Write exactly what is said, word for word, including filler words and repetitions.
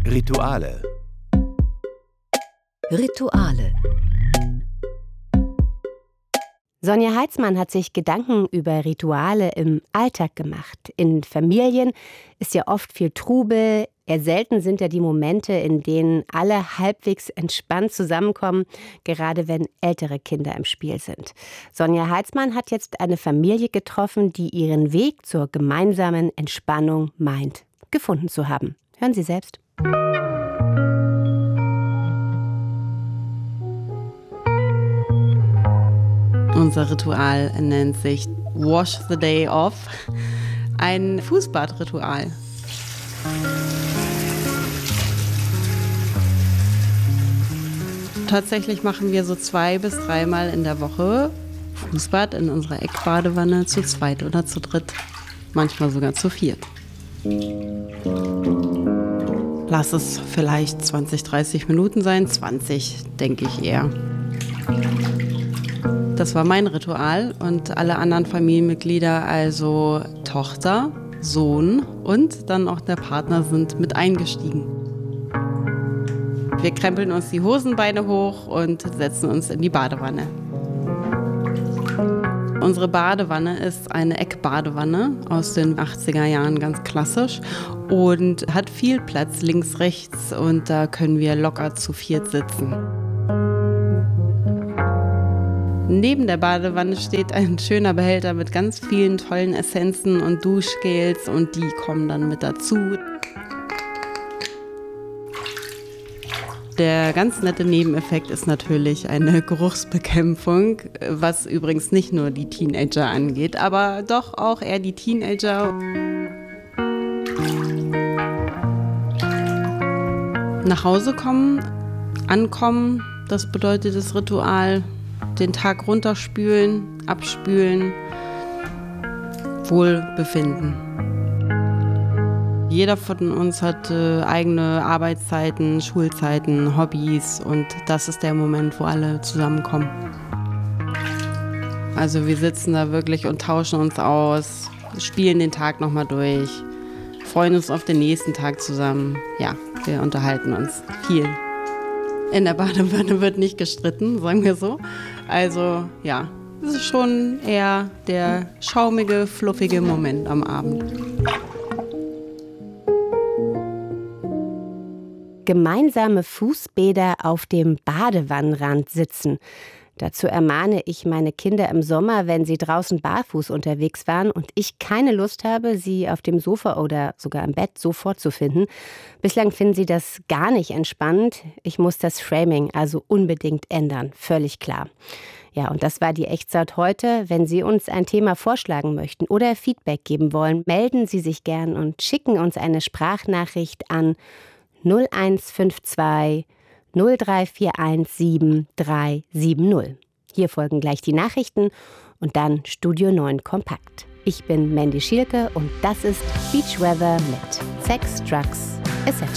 Rituale. Rituale. Sonja Heitzmann hat sich Gedanken über Rituale im Alltag gemacht. In Familien ist ja oft viel Trubel. Eher selten sind ja die Momente, in denen alle halbwegs entspannt zusammenkommen, gerade wenn ältere Kinder im Spiel sind. Sonja Heitzmann hat jetzt eine Familie getroffen, die ihren Weg zur gemeinsamen Entspannung meint, gefunden zu haben. Hören Sie selbst. Unser Ritual nennt sich Wash the Day Off, ein Fußbadritual. Tatsächlich machen wir so zwei bis dreimal in der Woche Fußbad in unserer Eckbadewanne, zu zweit oder zu dritt, manchmal sogar zu viert. Lass es vielleicht zwanzig, dreißig Minuten sein, zwanzig denke ich eher. Das war mein Ritual und alle anderen Familienmitglieder, also Tochter, Sohn und dann auch der Partner, sind mit eingestiegen. Wir krempeln uns die Hosenbeine hoch und setzen uns in die Badewanne. Unsere Badewanne ist eine Eckbadewanne aus den achtziger Jahren, ganz klassisch, und hat viel Platz links, rechts und da können wir locker zu viert sitzen. Neben der Badewanne steht ein schöner Behälter mit ganz vielen tollen Essenzen und Duschgels und die kommen dann mit dazu. Der ganz nette Nebeneffekt ist natürlich eine Geruchsbekämpfung, was übrigens nicht nur die Teenager angeht, aber doch auch eher die Teenager. Nach Hause kommen, ankommen, das bedeutet das Ritual. Den Tag runterspülen, abspülen, Wohlbefinden. Jeder von uns hat äh, eigene Arbeitszeiten, Schulzeiten, Hobbys und das ist der Moment, wo alle zusammenkommen. Also wir sitzen da wirklich und tauschen uns aus, spielen den Tag nochmal durch, freuen uns auf den nächsten Tag zusammen. Ja, wir unterhalten uns viel. In der Badewanne wird nicht gestritten, sagen wir so. Also ja, es ist schon eher der schaumige, fluffige Moment am Abend. Gemeinsame Fußbäder auf dem Badewannenrand sitzen. Dazu ermahne ich meine Kinder im Sommer, wenn sie draußen barfuß unterwegs waren und ich keine Lust habe, sie auf dem Sofa oder sogar im Bett so vorzufinden. Bislang finden sie das gar nicht entspannend. Ich muss das Framing also unbedingt ändern, völlig klar. Ja, und das war die Echtzeit heute. Wenn Sie uns ein Thema vorschlagen möchten oder Feedback geben wollen, melden Sie sich gern und schicken uns eine Sprachnachricht an null eins fünf zwei null drei vier eins sieben drei sieben null. Hier folgen gleich die Nachrichten und dann Studio neun Kompakt. Ich bin Mandy Schielke und das ist Beach Weather mit Sex, Drugs, et cetera